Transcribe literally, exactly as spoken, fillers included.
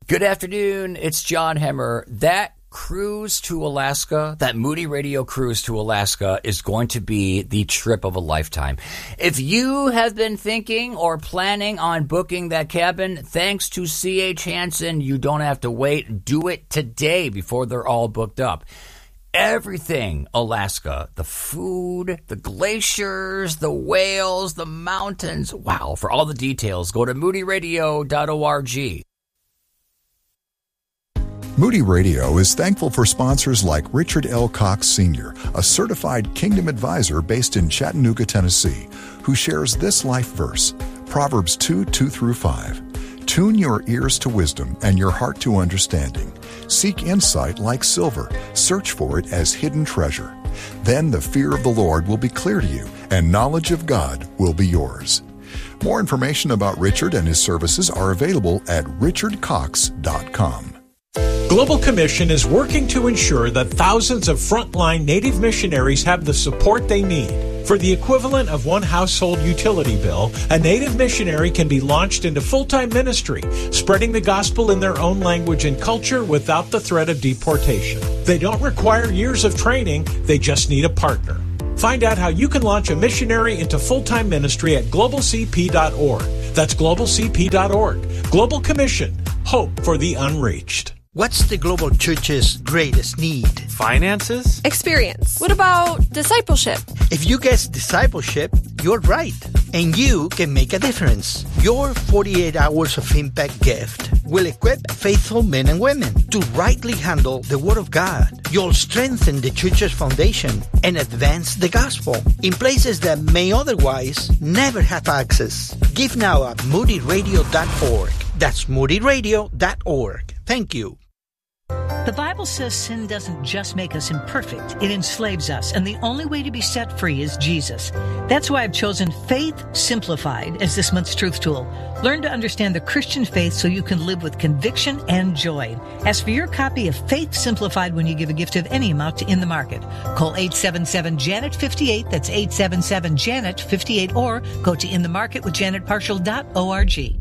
Good afternoon. It's John Hemmer. That cruise to Alaska, that Moody Radio cruise to Alaska is going to be the trip of a lifetime. If you have been thinking or planning on booking that cabin, thanks to C H Hansen, you don't have to wait. Do it today before they're all booked up. Everything Alaska, the food, the glaciers, the whales, the mountains. Wow. For all the details, go to moody radio dot org. Moody Radio is thankful for sponsors like Richard L. Cox Senior, a certified Kingdom advisor based in Chattanooga, Tennessee, who shares this life verse, Proverbs two, two through five. Tune your ears to wisdom and your heart to understanding. Seek insight like silver. Search for it as hidden treasure. Then the fear of the Lord will be clear to you, and knowledge of God will be yours. More information about Richard and his services are available at richard cox dot com. Global Commission is working to ensure that thousands of frontline Native missionaries have the support they need. For the equivalent of one household utility bill, a Native missionary can be launched into full-time ministry, spreading the gospel in their own language and culture without the threat of deportation. They don't require years of training, they just need a partner. Find out how you can launch a missionary into full-time ministry at global c p dot org. That's global c p dot org. Global Commission. Hope for the unreached. What's the Global Church's greatest need? Finances? Experience. What about discipleship? If you guess discipleship, you're right. And you can make a difference. Your forty-eight hours of impact gift will equip faithful men and women to rightly handle the Word of God. You'll strengthen the church's foundation and advance the gospel in places that may otherwise never have access. Give now at moody radio dot org. That's moody radio dot org. Thank you. The Bible says sin doesn't just make us imperfect, it enslaves us, and the only way to be set free is Jesus. That's why I've chosen Faith Simplified as this month's truth tool. Learn to understand the Christian faith so you can live with conviction and joy. Ask for your copy of Faith Simplified when you give a gift of any amount to In the Market. Call eight seven seven, Janet fifty-eight, that's eight seven seven, Janet fifty-eight, or go to in the market with janet partial dot org.